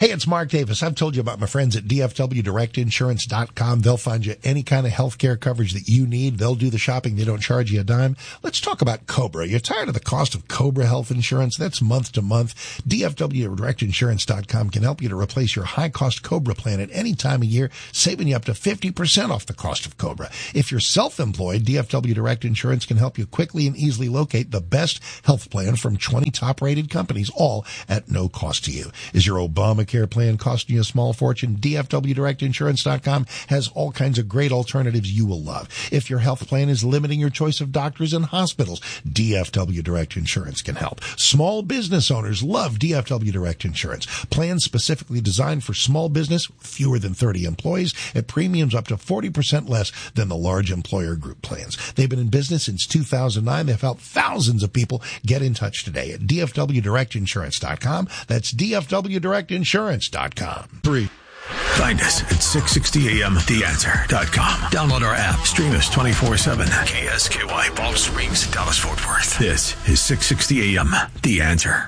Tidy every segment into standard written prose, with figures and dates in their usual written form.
Hey, it's Mark Davis. I've told you about my friends at DFWDirectInsurance.com. They'll find you any kind of health care coverage that you need. They'll do the shopping. They don't charge you a dime. Let's talk about Cobra. You're tired of the cost of Cobra health insurance? That's month to month. DFWDirectInsurance.com can help you to replace your high-cost Cobra plan at any time of year, saving you up to 50% off the cost of Cobra. If you're self-employed, DFW Direct Insurance can help you quickly and easily locate the best health plan from 20 top-rated companies, all at no cost to you. Is your Obamacare plan costing you a small fortune? DFWDirectInsurance.com has all kinds of great alternatives you will love. If your health plan is limiting your choice of doctors and hospitals, DFW Direct Insurance can help. Small business owners love DFW Direct Insurance. Plans specifically designed for small business, fewer than 30 employees, at premiums up to 40% less than the large employer group plans. They've been in business since 2009. They've helped thousands of people. Get in touch today at DFWDirectInsurance.com. That's DFWDirectInsurance.com. 3. Find us at 660amtheanswer.com. Download our app. Stream us 24/7. KSKY Palm Springs, Dallas Fort Worth. This is 660 AM, The Answer.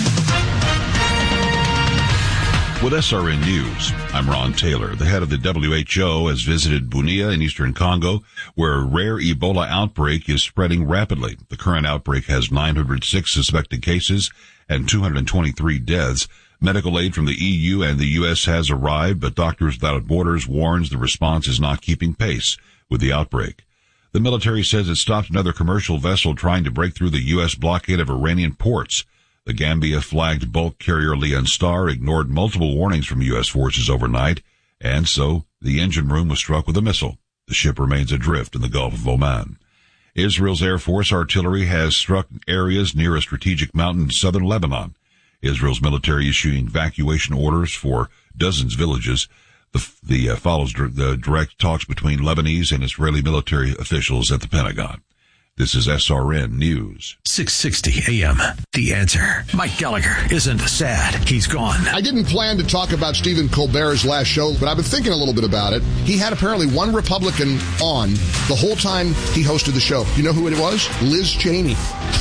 With SRN News, I'm Ron Taylor. The head of the WHO has visited Bunia in eastern Congo, where a rare Ebola outbreak is spreading rapidly. The current outbreak has 906 suspected cases and 223 deaths. Medical aid from the EU and the U.S. has arrived, but Doctors Without Borders warns the response is not keeping pace with the outbreak. The military says it stopped another commercial vessel trying to break through the U.S. blockade of Iranian ports. The Gambia-flagged bulk carrier Leon Star ignored multiple warnings from U.S. forces overnight, and so the engine room was struck with a missile. The ship remains adrift in the Gulf of Oman. Israel's Air Force artillery has struck areas near a strategic mountain in southern Lebanon. Israel's military issuing evacuation orders for dozens of villages. Follows the direct talks between Lebanese and Israeli military officials at the Pentagon. This is SRN News. 660 AM, The Answer. Mike Gallagher isn't sad. He's gone. I didn't plan to talk about Stephen Colbert's last show, but I've been thinking a little bit about it. He had apparently one Republican on the whole time he hosted the show. You know who it was? Liz Cheney.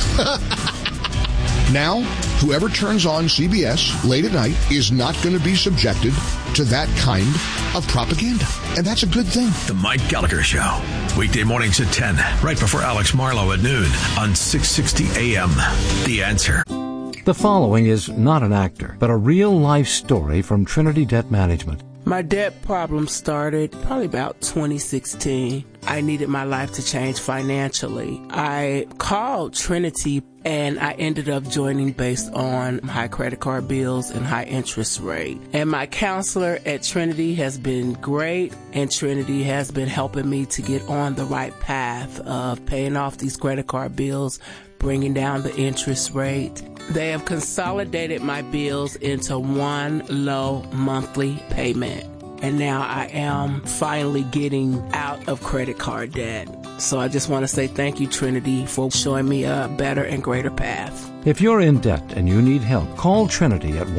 Now, whoever turns on CBS late at night is not going to be subjected to that kind of propaganda. And that's a good thing. The Mike Gallagher Show. Weekday mornings at 10, right before Alex Marlowe at noon on 660 AM. The Answer. The following is not an actor, but a real-life story from Trinity Debt Management. My debt problem started probably about 2016. I needed my life to change financially. I called Trinity and I ended up joining based on high credit card bills and high interest rate. And my counselor at Trinity has been great, and Trinity has been helping me to get on the right path of paying off these credit card bills, bringing down the interest rate. They have consolidated my bills into one low monthly payment. And now I am finally getting out of credit card debt. So I just want to say thank you, Trinity, for showing me a better and greater path. If you're in debt and you need help, call Trinity at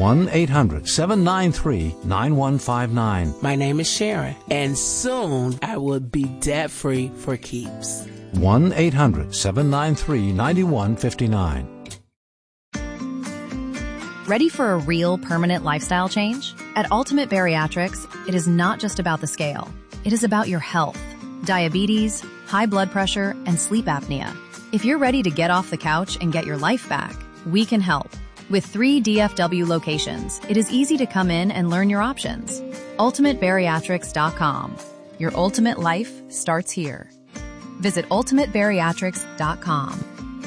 1-800-793-9159. My name is Sharon, and soon I will be debt-free for keeps. 1-800-793-9159. Ready for a real permanent lifestyle change? At Ultimate Bariatrics, it is not just about the scale. It is about your health, diabetes, high blood pressure, and sleep apnea. If you're ready to get off the couch and get your life back, we can help. With 3 DFW locations, it is easy to come in and learn your options. UltimateBariatrics.com. Your ultimate life starts here. Visit UltimateBariatrics.com.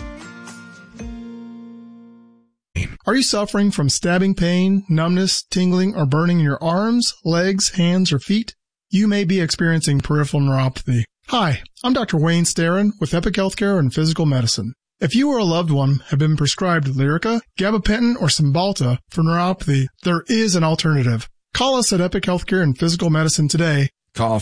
Are you suffering from stabbing pain, numbness, tingling, or burning in your arms, legs, hands, or feet? You may be experiencing peripheral neuropathy. Hi, I'm Dr. Wayne Starin with Epic Healthcare and Physical Medicine. If you or a loved one have been prescribed Lyrica, gabapentin, or Cymbalta for neuropathy, there is an alternative. Call us at Epic Healthcare and Physical Medicine today. Call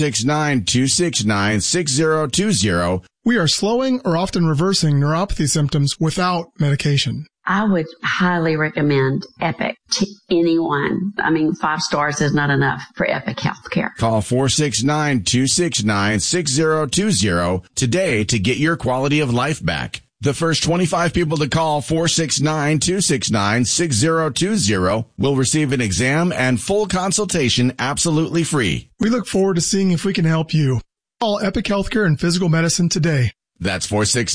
469-269-6020. We are slowing or often reversing neuropathy symptoms without medication. I would highly recommend Epic to anyone. 5 stars is not enough for Epic Healthcare. Call 469-269-6020 today to get your quality of life back. The first 25 people to call 469-269-6020 will receive an exam and full consultation absolutely free. We look forward to seeing if we can help you. Call Epic Healthcare and Physical Medicine today. That's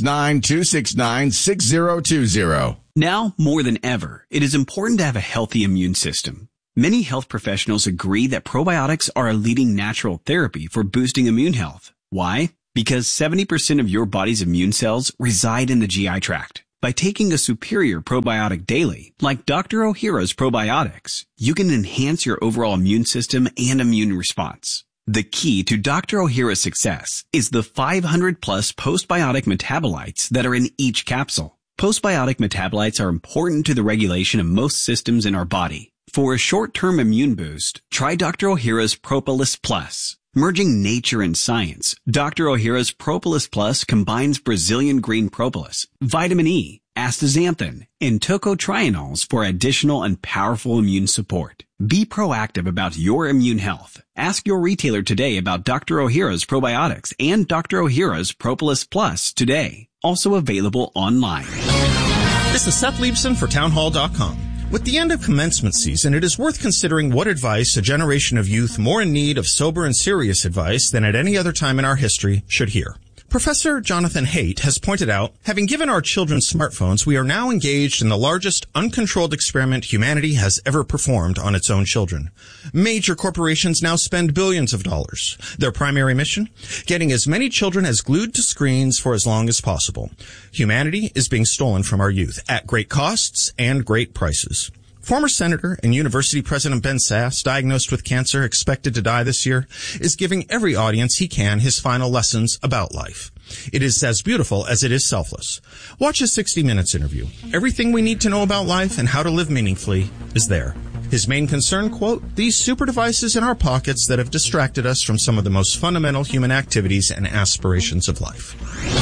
469-269-6020. Now, more than ever, it is important to have a healthy immune system. Many health professionals agree that probiotics are a leading natural therapy for boosting immune health. Why? Because 70% of your body's immune cells reside in the GI tract. By taking a superior probiotic daily, like Dr. Ohhira's probiotics, you can enhance your overall immune system and immune response. The key to Dr. Ohhira's success is the 500-plus postbiotic metabolites that are in each capsule. Postbiotic metabolites are important to the regulation of most systems in our body. For a short-term immune boost, try Dr. Ohhira's Propolis Plus. Merging nature and science, Dr. Ohhira's Propolis Plus combines Brazilian green propolis, vitamin E, astaxanthin, and tocotrienols for additional and powerful immune support. Be proactive about your immune health. Ask your retailer today about Dr. Ohhira's probiotics and Dr. Ohhira's Propolis Plus today. Also available online. This is Seth Liebson for townhall.com. With the end of commencement season, it is worth considering what advice a generation of youth more in need of sober and serious advice than at any other time in our history should hear. Professor Jonathan Haidt has pointed out, having given our children smartphones, we are now engaged in the largest uncontrolled experiment humanity has ever performed on its own children. Major corporations now spend billions of dollars. Their primary mission? Getting as many children as glued to screens for as long as possible. Humanity is being stolen from our youth at great costs and great prices. Former Senator and University President Ben Sasse, diagnosed with cancer, expected to die this year, is giving every audience he can his final lessons about life. It is as beautiful as it is selfless. Watch his 60 Minutes interview. Everything we need to know about life and how to live meaningfully is there. His main concern, quote, these super devices in our pockets that have distracted us from some of the most fundamental human activities and aspirations of life.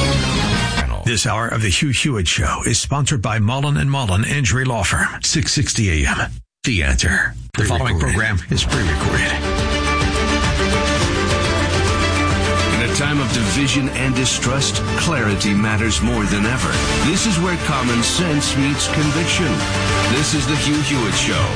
This hour of the Hugh Hewitt Show is sponsored by Mullen & Mullen Injury Law Firm, 660 AM. The Answer. The following program is pre-recorded. In a time of division and distrust, clarity matters more than ever. This is where common sense meets conviction. This is the Hugh Hewitt Show.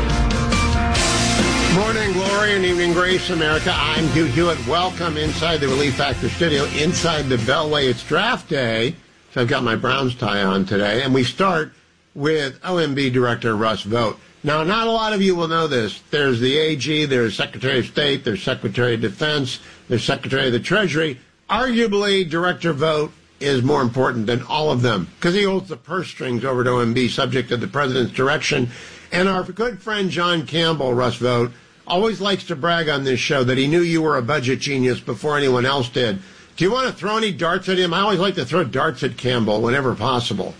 Morning glory and evening grace, America. I'm Hugh Hewitt. Welcome inside the Relief Factor studio, inside the Beltway. It's draft day, so I've got my Browns tie on today. And we start with OMB Director Russ Vought. Now, not a lot of you will know this. There's the AG, there's Secretary of State, there's Secretary of Defense, there's Secretary of the Treasury. Arguably, Director Vought is more important than all of them because he holds the purse strings over at OMB, subject to the President's direction. And our good friend John Campbell, Russ Vought, always likes to brag on this show that he knew you were a budget genius before anyone else did. Do you want to throw any darts at him? I always like to throw darts at Campbell whenever possible.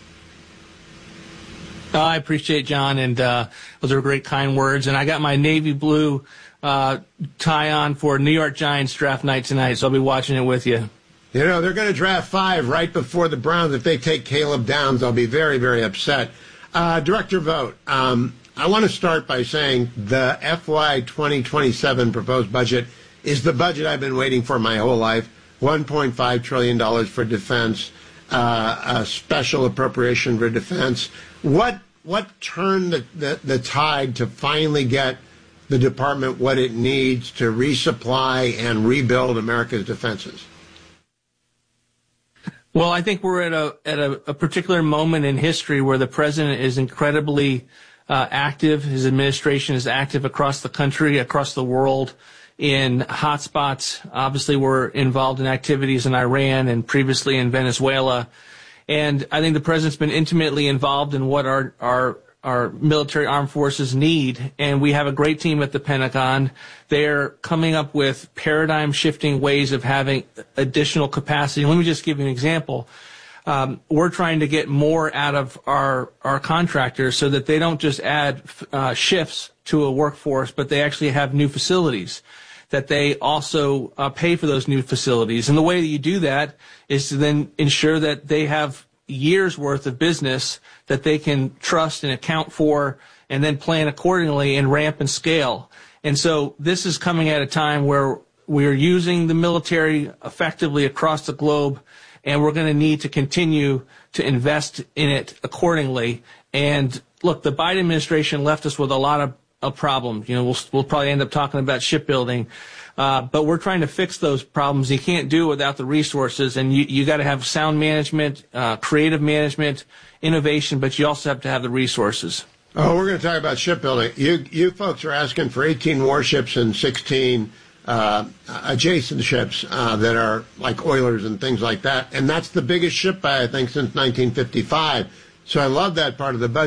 I appreciate John, and those are great, kind words. And I got my navy blue tie on for New York Giants draft night tonight, so I'll be watching it with you. You know, they're going to draft 5 right before the Browns. If they take Caleb Downs, I'll be very, very upset. Director Vought, I want to start by saying the FY 2027 proposed budget is the budget I've been waiting for my whole life. $1.5 trillion for defense, a special appropriation for defense. What turned the tide to finally get the department what it needs to resupply and rebuild America's defenses? Well, I think we're at a particular moment in history where the president is incredibly active. His administration is active across the country, across the world, in hotspots. Obviously, we're involved in activities in Iran and previously in Venezuela. And I think the president's been intimately involved in what our military armed forces need. And we have a great team at the Pentagon. They're coming up with paradigm-shifting ways of having additional capacity. Let me just give you an example. We're trying to get more out of our contractors so that they don't just add shifts to a workforce, but they actually have new facilities, that they also pay for those new facilities. And the way that you do that is to then ensure that they have years' worth of business that they can trust and account for and then plan accordingly and ramp and scale. And so this is coming at a time where we're using the military effectively across the globe. and we're going to need to continue to invest in it accordingly. And look, the Biden administration left us with a lot of problems. We'll probably end up talking about shipbuilding, but we're trying to fix those problems. You can't do it without the resources, and you got to have sound management, creative management, innovation, but you also have to have the resources. Oh, we're going to talk about shipbuilding. You folks are asking for 18 warships and 16 adjacent ships that are like oilers and things like that, and that's the biggest ship buy, I think, since 1955. So I love that part of the budget.